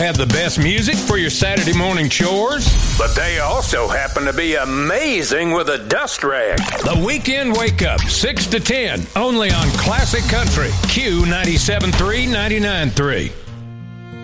have the best music for your Saturday morning chores, but they also happen to be amazing with a dust rag. The Weekend Wake Up, 6 to 10, only on Classic Country, Q 97.3, 99.3.